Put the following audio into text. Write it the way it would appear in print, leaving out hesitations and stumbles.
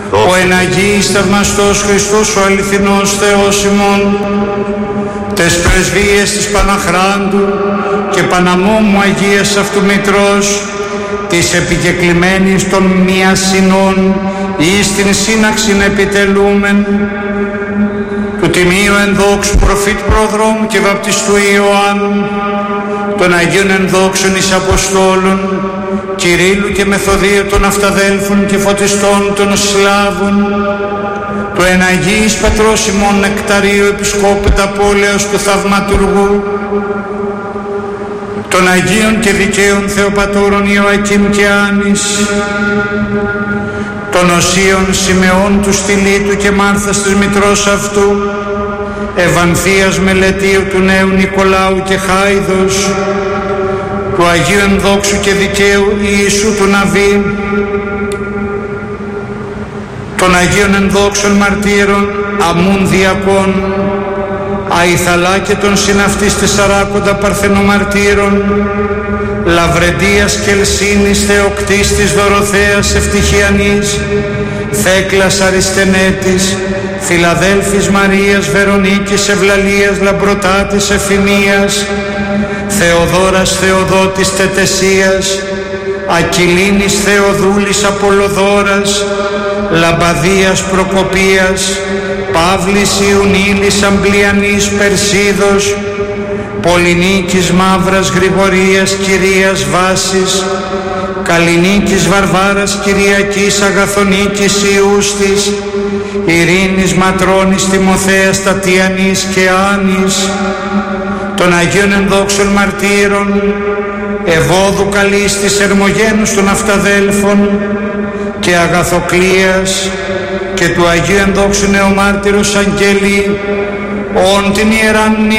Ο εν Αγίης θαυμαστός Χριστός ο αληθινός Θεός ημών, τες πρεσβείες της Παναχράντου και Παναμόμου Αγίας αυτού Μητρός, της επικεκλημένης των μιασινών εις την σύναξην επιτελούμεν, του τιμίου ενδόξου προφήτ προδρόμου και βαπτιστού Ιωάννου, των Αγίων ενδόξων εις Αποστόλων, Κυρίλλου και Μεθοδίου των Αυταδέλφων και Φωτιστών των Σλάβων, του εν Αγίης Πατρός ημών Νεκταρίου Επισκόπου Ταπόλεως του Θαυματουργού, των Αγίων και Δικαίων Θεοπατώρων Ιωακήμ και Άνης, των Οσίων Σιμεών του Στυλίτου και Μάρθας της Μητρός αυτού, Ευανθίας Μελετίου του Νέου Νικολάου και Χάιδος, του Αγίου Ενδόξου και Δικαίου Ιησού του Ναβί, των Αγίων Ενδόξων Μαρτύρων Αμούν Διακών, Αϊθαλά και των συναυτής τεσσαράκοντα Παρθενομαρτύρων, Λαβρεντίας Κελσίνης, Θεοκτίστης Δωροθέας Ευτυχιανής, Θέκλας Αριστενέτης, Φιλαδέλφης Μαρίας Βερονίκης Ευλαλίας Λαμπροτάτης Εφημίας, Θεοδόρας Θεοδότης Τετεσίας, Ακυλίνης Θεοδούλης Απολοδόρας, Λαμπαδίας Προκοπίας, Παύλης Ιουνίλης Αμπλιανής Περσίδος, Πολυνίκης Μαύρας Γρηγορίας Κυρίας Βάσης, Καλλινίκης Βαρβάρας Κυριακής Αγαθονίκης Ιούστης, Ειρήνης Ματρώνης Τιμοθέας Τατιανής και Άνης, των Αγίων Ενδόξων Μαρτύρων, Ευώδου Καλίστης Ερμογένους των Αυταδέλφων και Αγαθοκλίας και του Αγίου Ενδόξου Νεομάρτυρος Αγγέλη, όν την Ιεράν